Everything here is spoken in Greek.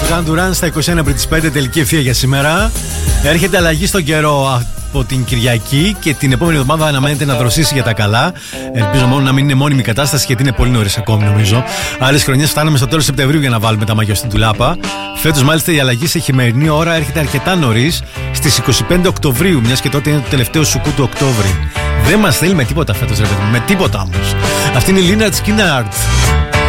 Duran Duran στα 21 πριν τις 5, τελική ευθεία για σήμερα. Έρχεται αλλαγή στον καιρό από την Κυριακή και την επόμενη εβδομάδα αναμένεται να δροσίσει για τα καλά. Ελπίζω μόνο να μην είναι μόνιμη κατάσταση, γιατί είναι πολύ νωρίς ακόμη, νομίζω. Άλλες χρονιές φτάνουμε στο τέλος Σεπτεμβρίου για να βάλουμε τα μαγιό στην τουλάπα. Φέτος, μάλιστα, η αλλαγή σε χειμερινή ώρα έρχεται αρκετά νωρίς, στις 25 Οκτωβρίου, μιας και τότε είναι το τελευταίο σουκού του Οκτώβρη. Δεν μας θέλει με τίποτα φέτος, ρε παιδί μου, με τίποτα όμως. Αυτή είναι η Lynyrd Skynyrd.